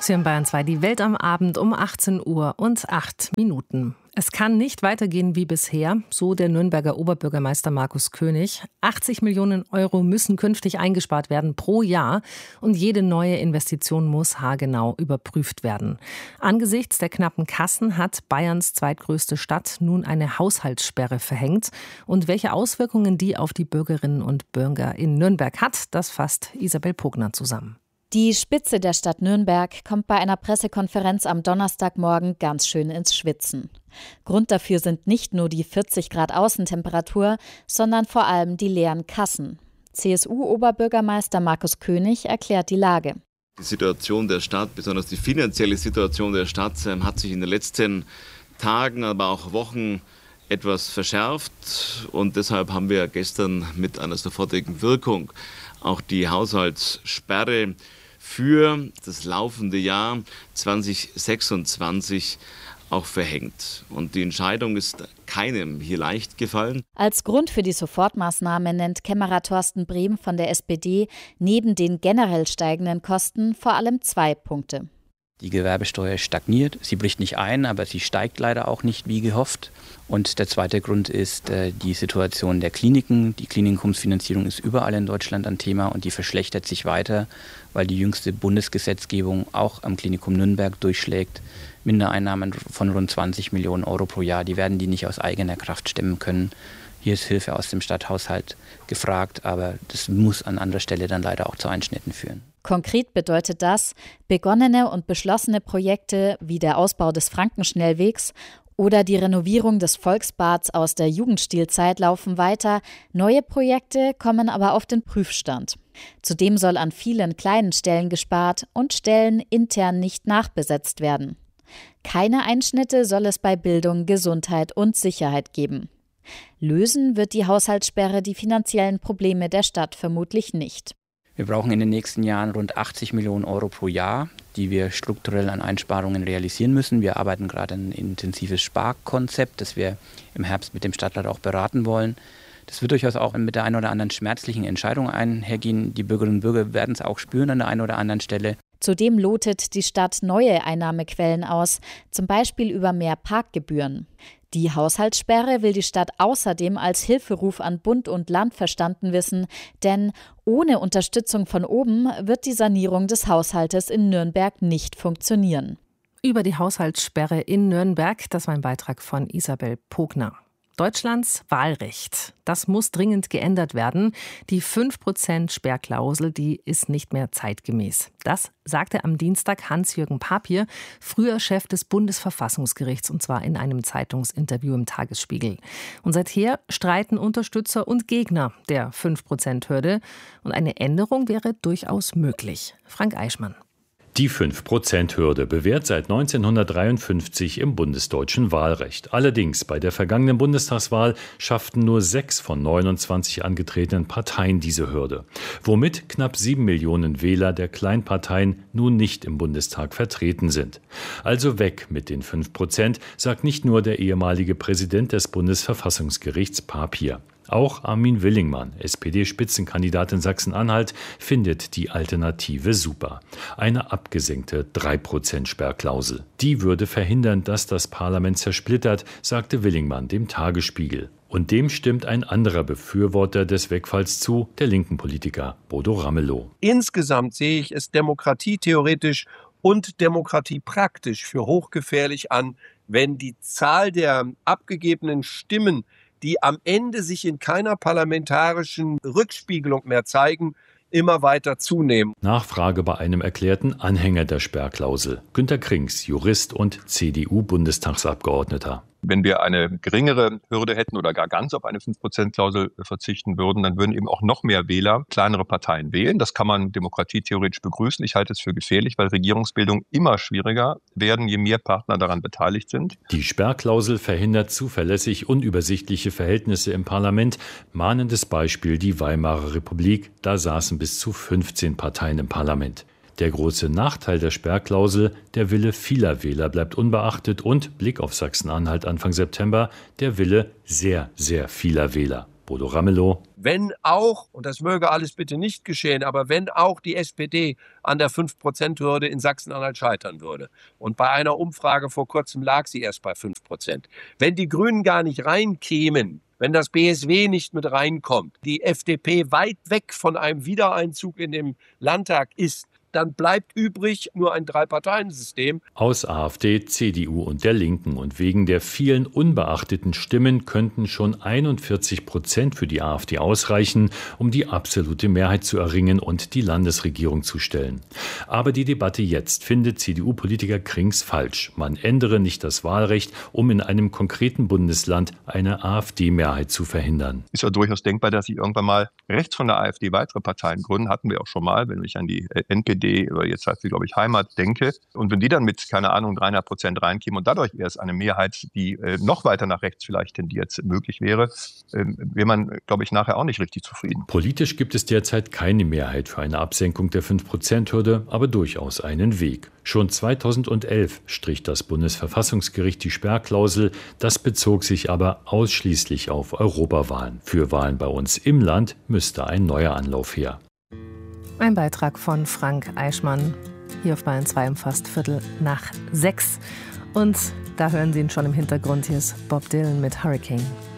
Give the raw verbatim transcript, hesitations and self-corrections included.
Sie haben Bayern zwei, die Welt am Abend um achtzehn Uhr und acht Minuten. Es kann nicht weitergehen wie bisher, so der Nürnberger Oberbürgermeister Markus König. achtzig Millionen Euro müssen künftig eingespart werden pro Jahr und jede neue Investition muss haargenau überprüft werden. Angesichts der knappen Kassen hat Bayerns zweitgrößte Stadt nun eine Haushaltssperre verhängt. Und welche Auswirkungen die auf die Bürgerinnen und Bürger in Nürnberg hat, das fasst Isabel Pogner zusammen. Die Spitze der Stadt Nürnberg kommt bei einer Pressekonferenz am Donnerstagmorgen ganz schön ins Schwitzen. Grund dafür sind nicht nur die vierzig Grad Außentemperatur, sondern vor allem die leeren Kassen. C S U-Oberbürgermeister Markus König erklärt die Lage. Die Situation der Stadt, besonders die finanzielle Situation der Stadt, hat sich in den letzten Tagen, aber auch Wochen etwas verschärft. Und deshalb haben wir gestern mit einer sofortigen Wirkung auch die Haushaltssperre für das laufende Jahr zwanzig sechsundzwanzig auch verhängt. Und die Entscheidung ist keinem hier leicht gefallen. Als Grund für die Sofortmaßnahme nennt Kämmerer Thorsten Brehm von der S P D neben den generell steigenden Kosten vor allem zwei Punkte. Die Gewerbesteuer stagniert, sie bricht nicht ein, aber sie steigt leider auch nicht wie gehofft. Und der zweite Grund ist äh, die Situation der Kliniken. Die Klinikumsfinanzierung ist überall in Deutschland ein Thema und die verschlechtert sich weiter, weil die jüngste Bundesgesetzgebung auch am Klinikum Nürnberg durchschlägt. Mindereinnahmen von rund zwanzig Millionen Euro pro Jahr, die werden die nicht aus eigener Kraft stemmen können. Hier ist Hilfe aus dem Stadthaushalt gefragt, aber das muss an anderer Stelle dann leider auch zu Einschnitten führen. Konkret bedeutet das, begonnene und beschlossene Projekte wie der Ausbau des Frankenschnellwegs oder die Renovierung des Volksbads aus der Jugendstilzeit laufen weiter, neue Projekte kommen aber auf den Prüfstand. Zudem soll an vielen kleinen Stellen gespart und Stellen intern nicht nachbesetzt werden. Keine Einschnitte soll es bei Bildung, Gesundheit und Sicherheit geben. Lösen wird die Haushaltssperre die finanziellen Probleme der Stadt vermutlich nicht. Wir brauchen in den nächsten Jahren rund achtzig Millionen Euro pro Jahr, die wir strukturell an Einsparungen realisieren müssen. Wir arbeiten gerade an ein intensives Sparkonzept, das wir im Herbst mit dem Stadtrat auch beraten wollen. Das wird durchaus auch mit der einen oder anderen schmerzlichen Entscheidung einhergehen. Die Bürgerinnen und Bürger werden es auch spüren an der einen oder anderen Stelle. Zudem lotet die Stadt neue Einnahmequellen aus, zum Beispiel über mehr Parkgebühren. Die Haushaltssperre will die Stadt außerdem als Hilferuf an Bund und Land verstanden wissen, denn ohne Unterstützung von oben wird die Sanierung des Haushaltes in Nürnberg nicht funktionieren. Über die Haushaltssperre in Nürnberg, das war ein Beitrag von Isabel Pogner. Deutschlands Wahlrecht, das muss dringend geändert werden. Die fünf Prozent Sperrklausel, die ist nicht mehr zeitgemäß. Das sagte am Dienstag Hans-Jürgen Papier, früher Chef des Bundesverfassungsgerichts, und zwar in einem Zeitungsinterview im Tagesspiegel. Und seither streiten Unterstützer und Gegner der fünf Prozent Hürde. Und eine Änderung wäre durchaus möglich. Frank Eichmann. Die fünf Prozent Hürde bewährt seit neunzehnhundertdreiundfünfzig im bundesdeutschen Wahlrecht. Allerdings bei der vergangenen Bundestagswahl schafften nur sechs von neunundzwanzig angetretenen Parteien diese Hürde, womit knapp sieben Millionen Wähler der Kleinparteien nun nicht im Bundestag vertreten sind. Also weg mit den fünf Prozent, sagt nicht nur der ehemalige Präsident des Bundesverfassungsgerichts Papier. Auch Armin Willingmann, S P D-Spitzenkandidat in Sachsen-Anhalt, findet die Alternative super. Eine abgesenkte drei Prozent Sperrklausel. Die würde verhindern, dass das Parlament zersplittert, sagte Willingmann dem Tagesspiegel. Und dem stimmt ein anderer Befürworter des Wegfalls zu, der linken Politiker Bodo Ramelow. Insgesamt sehe ich es demokratietheoretisch und demokratiepraktisch für hochgefährlich an, wenn die Zahl der abgegebenen Stimmen, die am Ende sich in keiner parlamentarischen Rückspiegelung mehr zeigen, immer weiter zunehmen. Nachfrage bei einem erklärten Anhänger der Sperrklausel. Günter Krings, Jurist und C D U-Bundestagsabgeordneter. Wenn wir eine geringere Hürde hätten oder gar ganz auf eine fünf Prozent Klausel verzichten würden, dann würden eben auch noch mehr Wähler kleinere Parteien wählen. Das kann man demokratietheoretisch begrüßen. Ich halte es für gefährlich, weil Regierungsbildung immer schwieriger werden, je mehr Partner daran beteiligt sind. Die Sperrklausel verhindert zuverlässig unübersichtliche Verhältnisse im Parlament. Mahnendes Beispiel die Weimarer Republik. Da saßen bis zu fünfzehn Parteien im Parlament. Der große Nachteil der Sperrklausel, der Wille vieler Wähler bleibt unbeachtet und, Blick auf Sachsen-Anhalt Anfang September, der Wille sehr, sehr vieler Wähler. Bodo Ramelow. Wenn auch, und das möge alles bitte nicht geschehen, aber wenn auch die S P D an der fünf Prozent Hürde in Sachsen-Anhalt scheitern würde. Und bei einer Umfrage vor kurzem lag sie erst bei fünf Prozent. Wenn die Grünen gar nicht reinkämen, wenn das B S W nicht mit reinkommt, die F D P weit weg von einem Wiedereinzug in den Landtag ist, dann bleibt übrig nur ein Drei-Parteien-System. Aus AfD, C D U und der Linken. Und wegen der vielen unbeachteten Stimmen könnten schon einundvierzig Prozent für die AfD ausreichen, um die absolute Mehrheit zu erringen und die Landesregierung zu stellen. Aber die Debatte jetzt findet C D U-Politiker Krings falsch. Man ändere nicht das Wahlrecht, um in einem konkreten Bundesland eine AfD-Mehrheit zu verhindern. Ist ja durchaus denkbar, dass sich irgendwann mal rechts von der AfD weitere Parteien gründen. Hatten wir auch schon mal, wenn ich an die N P D oder jetzt heißt sie, glaube ich, Heimat denke. Und wenn die dann mit, keine Ahnung, dreieinhalb Prozent reinkämen und dadurch erst eine Mehrheit, die äh, noch weiter nach rechts vielleicht tendiert, möglich wäre, äh, wäre man, glaube ich, nachher auch nicht richtig zufrieden. Politisch gibt es derzeit keine Mehrheit für eine Absenkung der fünf Prozent Hürde, aber durchaus einen Weg. Schon zweitausendelf strich das Bundesverfassungsgericht die Sperrklausel. Das bezog sich aber ausschließlich auf Europawahlen. Für Wahlen bei uns im Land müsste ein neuer Anlauf her. Ein Beitrag von Frank Eichmann, hier auf Bayern zwei um fast Viertel nach sechs. Und da hören Sie ihn schon im Hintergrund. Hier ist Bob Dylan mit Hurricane.